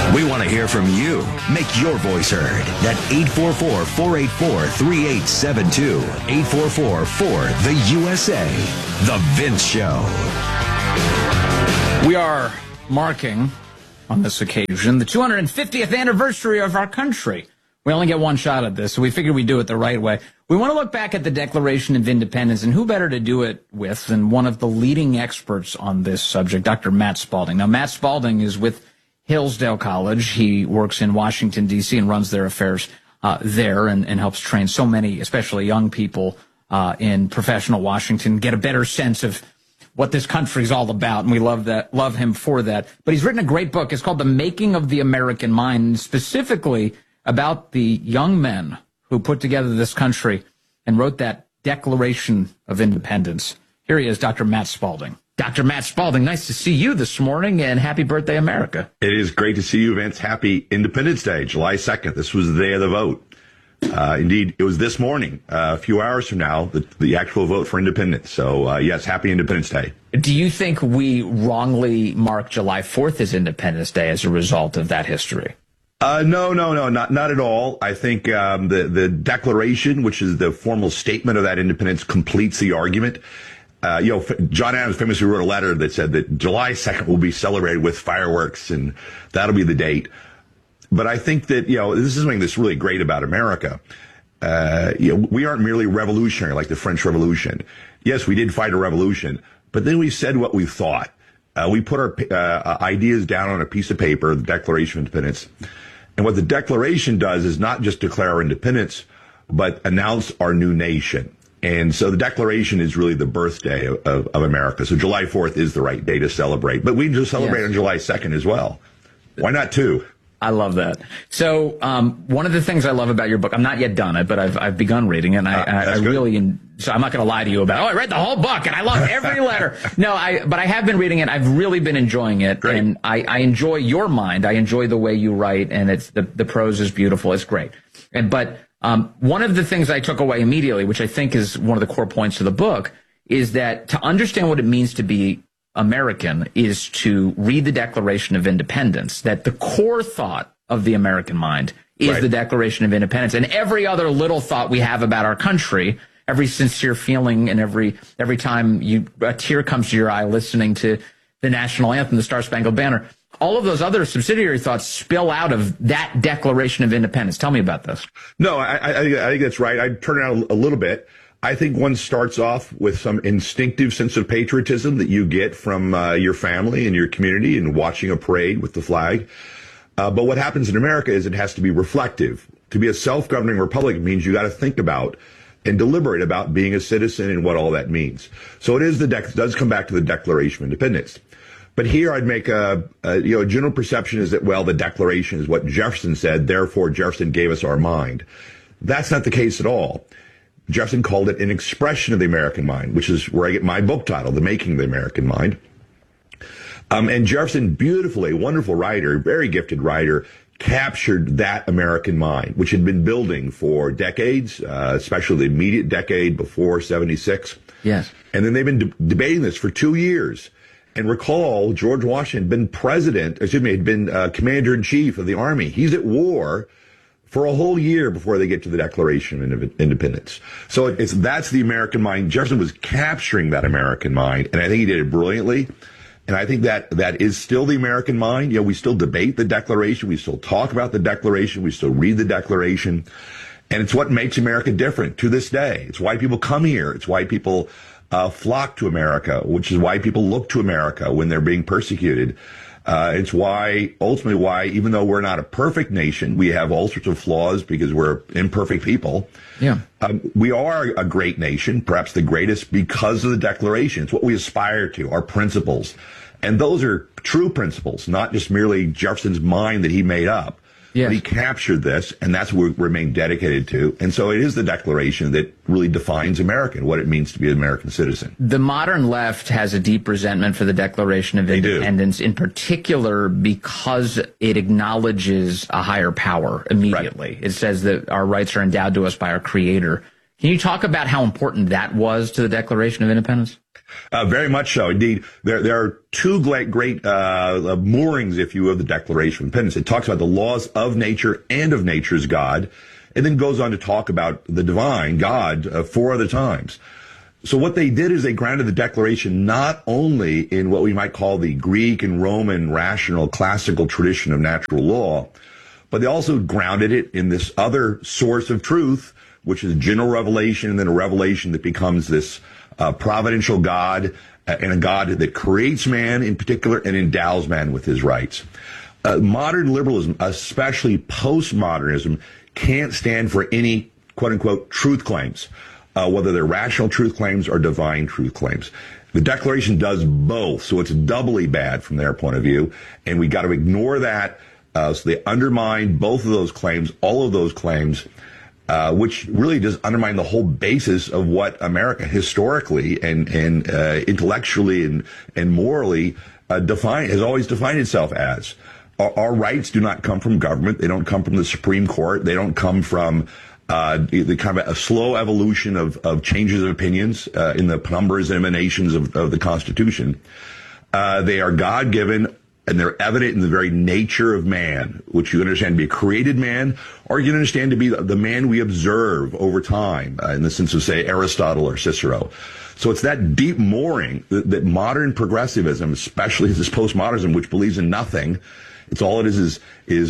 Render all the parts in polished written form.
We want to hear from you. Make your voice heard at 844-484-3872. 844-4-THE-USA. The Vince Show. We are marking, on this occasion, the 250th anniversary of our country. We only get one shot at this, so we figured we'd do it the right way. We want to look back at the Declaration of Independence, and who better to do it with than one of the leading experts on this subject, Dr. Matt Spalding. Now, Matt Spalding is with Hillsdale College. He works in Washington, D.C., and runs their affairs there and helps train so many, especially young people in professional Washington, get a better sense of what this country is all about, and we love him for that. But he's written a great book. It's called The Making of the American Mind, specifically about the young men who put together this country and wrote that Declaration of Independence. Here he is, Dr. Matt Spalding. Dr. Matt Spalding, nice to see you this morning, and happy birthday, America. It is great to see you, Vince. Happy Independence Day, July 2nd. This was the day of the vote. Indeed, it was this morning, a few hours from now, the actual vote for independence. So, yes, happy Independence Day. Do you think we wrongly mark July 4th as Independence Day as a result of that history? No, not at all. I think the Declaration, which is the formal statement of that independence, completes the argument. John Adams famously wrote a letter that said that July 2nd will be celebrated with fireworks, and that'll be the date. But I think that, this is something that's really great about America. We aren't merely revolutionary like the French Revolution. Yes, we did fight a revolution, but then we said what we thought. We put our ideas down on a piece of paper, the Declaration of Independence. And what the Declaration does is not just declare our independence, but announce our new nation. And so the Declaration is really the birthday of America. So July 4th is the right day to celebrate. But we can just celebrate on July 2nd as well. Why not two? I love that. So one of the things I love about your book, I'm not yet done it, but I've begun reading it, and I really, so I'm not going to lie to you about, I read the whole book, and I love every letter. No, but I have been reading it. I've really been enjoying it. Great. And I enjoy your mind. I enjoy the way you write, and it's the prose is beautiful. It's great. But one of the things I took away immediately, which I think is one of the core points of the book, is that to understand what it means to be American is to read the Declaration of Independence, that the core thought of the American mind is the Declaration of Independence. And every other little thought we have about our country, every sincere feeling, and every time a tear comes to your eye listening to the national anthem, the Star-Spangled Banner, all of those other subsidiary thoughts spill out of that Declaration of Independence. Tell me about this. No, I think that's right. I'd turn it out a little bit. I think one starts off with some instinctive sense of patriotism that you get from your family and your community and watching a parade with the flag. But what happens in America is it has to be reflective. To be a self-governing republic means you got to think about and deliberate about being a citizen and what all that means. So it does come back to the Declaration of Independence. But here I'd make a general perception is that, well, the Declaration is what Jefferson said, therefore Jefferson gave us our mind. That's not the case at all. Jefferson called it an expression of the American mind, which is where I get my book title, The Making of the American Mind. And Jefferson, beautifully, wonderful writer, very gifted writer, captured that American mind, which had been building for decades, especially the immediate decade before 76. Yes. And then they've been debating this for 2 years. And recall, George Washington had been commander-in-chief of the Army. He's at war for a whole year before they get to the Declaration of Independence. So that's the American mind. Jefferson was capturing that American mind, and I think he did it brilliantly. And I think that is still the American mind. We still debate the Declaration. We still talk about the Declaration. We still read the Declaration. And it's what makes America different to this day. It's why people come here. It's why people flock to America, which is why people look to America when they're being persecuted. It's ultimately why, even though we're not a perfect nation, we have all sorts of flaws because we're imperfect people. Yeah. We are a great nation, perhaps the greatest because of the Declaration. It's what we aspire to, our principles. And those are true principles, not just merely Jefferson's mind that he made up. Yes. But he captured this, and that's what we remain dedicated to. And so it is the Declaration that really defines America and what it means to be an American citizen. The modern left has a deep resentment for the Declaration of Independence, in particular because it acknowledges a higher power immediately. Right. It says that our rights are endowed to us by our Creator. Can you talk about how important that was to the Declaration of Independence? Very much so. Indeed, there are two great moorings, if you will, of the Declaration of Independence. It talks about the laws of nature and of nature's God, and then goes on to talk about the divine God 4 other times. So what they did is they grounded the Declaration not only in what we might call the Greek and Roman rational classical tradition of natural law, but they also grounded it in this other source of truth, which is general revelation, and then a revelation that becomes this providential God, and a God that creates man in particular and endows man with his rights. Modern liberalism, especially postmodernism, can't stand for any quote-unquote truth claims, whether they're rational truth claims or divine truth claims. The Declaration does both, so it's doubly bad from their point of view, and we got to ignore that. So they undermine both of those claims, all of those claims, which really does undermine the whole basis of what America historically and intellectually and morally has always defined itself as. Our rights do not come from government. They don't come from the Supreme Court. They don't come from the kind of a slow evolution of changes of opinions in the penumbras and emanations of the Constitution. They are God-given, and they're evident in the very nature of man, which you understand to be a created man, or you understand to be the man we observe over time, in the sense of, say, Aristotle or Cicero. So it's that deep mooring that modern progressivism, especially this postmodernism, which believes in nothing, it's all it is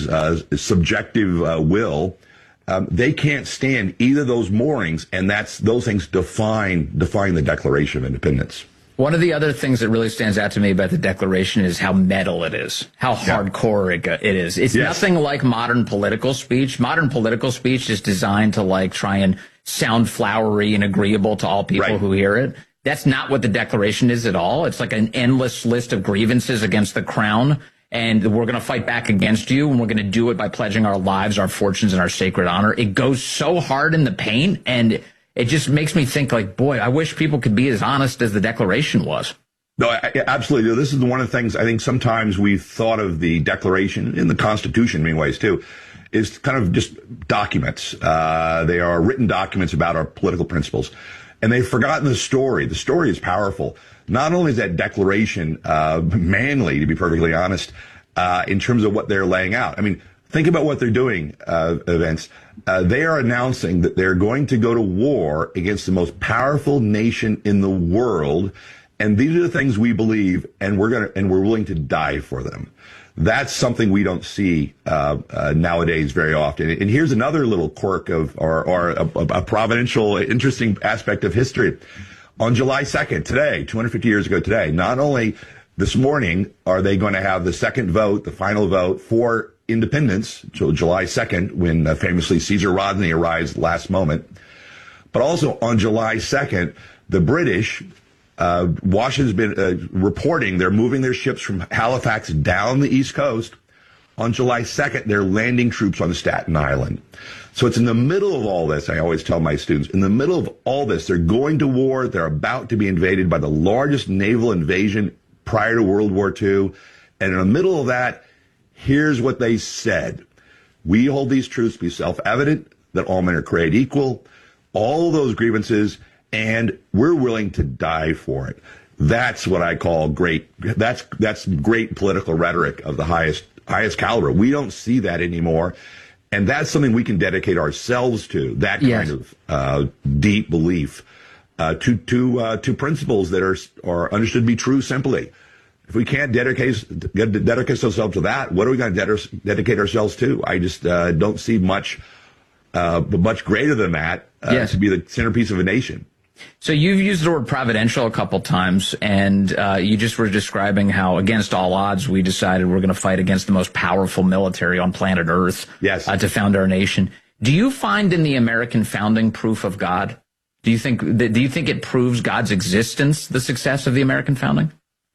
subjective will. They can't stand either of those moorings, and those things define the Declaration of Independence. One of the other things that really stands out to me about the Declaration is how metal it is, how hardcore it is. It's nothing like modern political speech. Modern political speech is designed to try and sound flowery and agreeable to all people who hear it. That's not what the Declaration is at all. It's like an endless list of grievances against the crown, and we're going to fight back against you, and we're going to do it by pledging our lives, our fortunes, and our sacred honor. It goes so hard in the paint, and it just makes me think, boy, I wish people could be as honest as the Declaration was. No, absolutely. This is one of the things I think sometimes we've thought of the Declaration, in the Constitution in many ways too, is kind of just documents. They are written documents about our political principles. And they've forgotten the story. The story is powerful. Not only is that Declaration manly, to be perfectly honest, in terms of what they're laying out. I mean, think about what they're doing, Vince. They are announcing that they're going to go to war against the most powerful nation in the world, and these are the things we believe, and we're willing to die for them. That's something we don't see nowadays very often. And here's another little quirk or a providential, interesting aspect of history. On July 2nd, today, 250 years ago today, not only this morning are they going to have the second vote, the final vote for independence, so July 2nd, when famously Caesar Rodney arrives last moment. But also on July 2nd, the British, Washington's been reporting they're moving their ships from Halifax down the East Coast. On July 2nd, they're landing troops on Staten Island. So it's in the middle of all this, I always tell my students, in the middle of all this, they're going to war. They're about to be invaded by the largest naval invasion prior to World War II. And in the middle of that, here's what they said. We hold these truths to be self-evident, that all men are created equal, all of those grievances, and we're willing to die for it. That's what I call that's great political rhetoric of the highest caliber. We don't see that anymore. And that's something we can dedicate ourselves to, that kind of deep belief, to principles that are understood to be true simply. If we can't dedicate ourselves to that, what are we going to dedicate ourselves to? I just don't see much greater than that to be the centerpiece of a nation. So you've used the word providential a couple times, and you just were describing how, against all odds, we decided we're going to fight against the most powerful military on planet Earth to found our nation. Do you find in the American founding proof of God? Do you think it proves God's existence, the success of the American founding?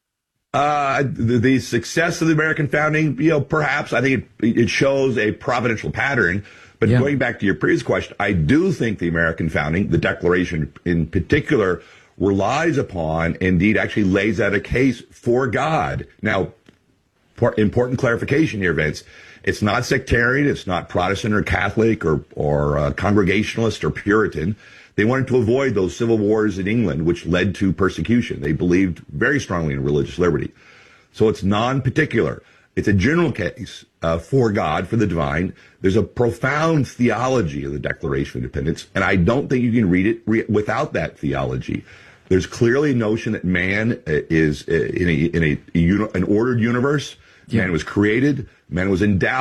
The success of the American founding, perhaps. I think it shows a providential pattern. But going back to your previous question, I do think the American founding, the Declaration in particular, relies upon, indeed actually lays out a case for God. Now, important clarification here, Vince. It's not sectarian. It's not Protestant or Catholic or Congregationalist or Puritan. They wanted to avoid those civil wars in England, which led to persecution. They believed very strongly in religious liberty. So it's non-particular. It's a general case for God, for the divine. There's a profound theology of the Declaration of Independence, and I don't think you can read it without that theology. There's clearly a notion that man is in an ordered universe. Man was created. Man was endowed